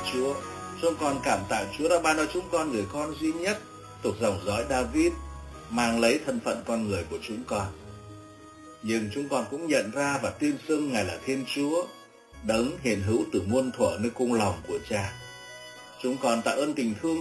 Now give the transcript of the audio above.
Chúa. Chúng con cảm tạ Chúa đã ban cho chúng con người con duy nhất thuộc dòng dõi David, mang lấy thân phận con người của chúng con. Nhưng chúng con cũng nhận ra và tuyên xưng Ngài là Thiên Chúa, đấng hiện hữu từ muôn thuở nơi cung lòng của Cha. Chúng con tạ ơn tình thương